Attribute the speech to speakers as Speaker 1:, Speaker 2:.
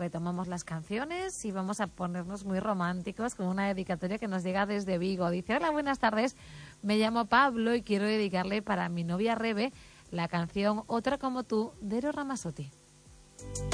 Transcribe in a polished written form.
Speaker 1: retomamos las canciones y vamos a ponernos muy románticos con una dedicatoria que nos llega desde Vigo. Dice: hola, buenas tardes, me llamo Pablo y quiero dedicarle para mi novia Rebe la canción Otra como tú de Eros Ramazzotti.